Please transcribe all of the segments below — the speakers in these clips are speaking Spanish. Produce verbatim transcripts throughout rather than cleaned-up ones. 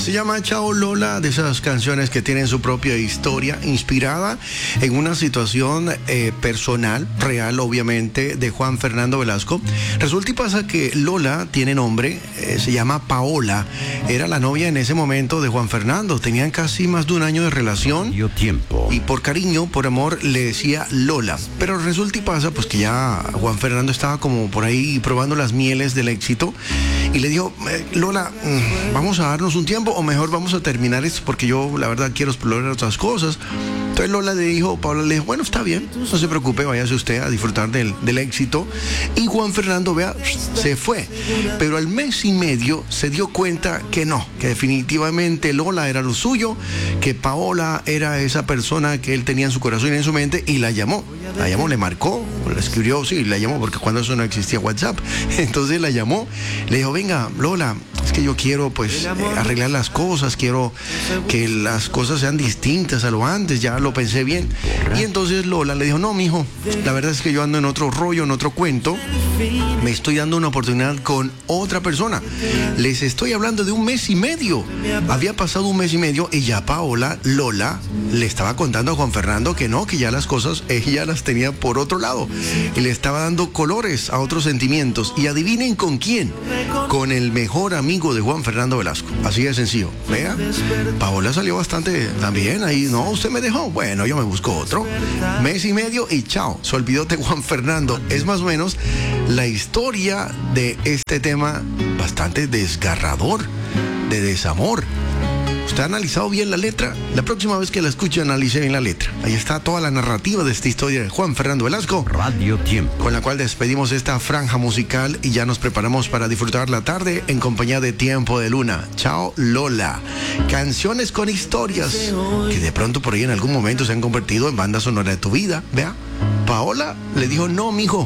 Se llama Chao Lola, de esas canciones que tienen su propia historia, inspirada en una situación eh, personal, real obviamente, de Juan Fernando Velasco. Resulta y pasa que Lola tiene nombre, eh, se llama Paola, era la novia en ese momento de Juan Fernando, tenían casi más de un año de relación. Dio tiempo. Y por cariño, por amor, le decía Lola. Pero resulta y pasa pues que ya Juan Fernando estaba como por ahí probando las mieles del éxito y le dijo, eh, Lola, mmm, vamos a darnos un tiempo o mejor vamos a terminar esto porque yo la verdad quiero explorar otras cosas. Entonces Lola le dijo, Paola le dijo, bueno, está bien, no se preocupe, váyase usted a disfrutar del, del éxito. Y Juan Fernando, vea, se fue. Pero al mes y medio se dio cuenta que no, que definitivamente Lola era lo suyo, que Paola era esa persona que él tenía en su corazón y en su mente, y la llamó. La llamó, le marcó, le escribió, sí, la llamó, porque cuando eso no existía WhatsApp. Entonces la llamó, le dijo, venga, Lola, es que yo quiero pues eh, arreglar las cosas, quiero que las cosas sean distintas a lo antes, ya lo pensé bien. Y entonces Lola le dijo, no, mijo, la verdad es que yo ando en otro rollo, en otro cuento, me estoy dando una oportunidad con otra persona. Les estoy hablando de un mes y medio. Había pasado un mes y medio y ya Paola, Lola, le estaba contando a Juan Fernando que no, que ya las cosas ella las tenía por otro lado. Y le estaba dando colores a otros sentimientos. Y adivinen con quién. Con el mejor amigo de Juan Fernando Velasco. Así de sencillo. Vea, Paola salió bastante también ahí. No, usted me dejó. Bueno, yo me busco otro. Mes y medio y chao. Se olvidó de Juan Fernando. Es más o menos la historia de este tema bastante desgarrador, de desamor. ¿Usted ha analizado bien la letra? La próxima vez que la escuche, analice bien la letra. Ahí está toda la narrativa de esta historia de Juan Fernando Velasco, Radio Tiempo, con la cual despedimos esta franja musical y ya nos preparamos para disfrutar la tarde en compañía de Tiempo de Luna. Chao Lola. Canciones con historias que de pronto por ahí en algún momento se han convertido en banda sonora de tu vida. Vea, Paola le dijo, no, mijo,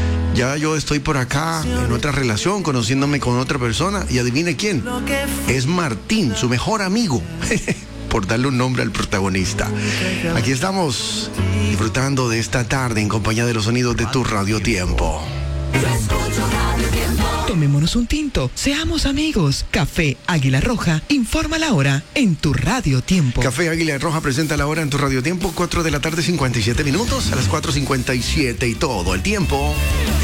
ya yo estoy por acá en otra relación, conociéndome con otra persona. Y adivine quién. Es Martín, su mejor amigo. Por darle un nombre al protagonista. Aquí estamos disfrutando de esta tarde en compañía de los sonidos de tu Radio Tiempo. Tomémonos un tinto, seamos amigos. Café Águila Roja informa la hora en tu Radio Tiempo. Café Águila Roja presenta la hora en tu Radio Tiempo, cuatro de la tarde, cincuenta y siete minutos, a las cuatro cincuenta y siete y todo el tiempo.